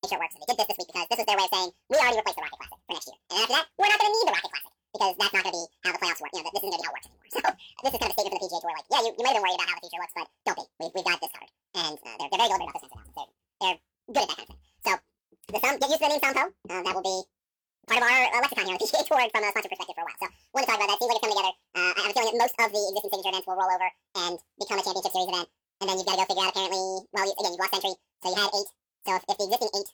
t-shirt works, and they did this week because this was their way of saying, we already replaced the Rocket Classic for next year. And after that, we're not going to need the Rocket Classic because that's not going to be how the playoffs work. You know, this isn't going to be how it works anymore. So this is kind of a statement from the PGA Tour, like, yeah, you might have been worried about how the future looks, but don't be. We've got this covered. And they're very deliberate about this kind of announcements. They're good at that kind of thing. So get used to the name Sompo. That will be part of our lexicon here on the PGA Tour from a sponsor perspective for a while. So want to talk about that. Seems like it's coming together. I have a feeling that most of the existing signature events will roll over and become a championship series event. And then you've got to go figure out, apparently, well, again, you've lost Century, so you had 8. So if the existing 8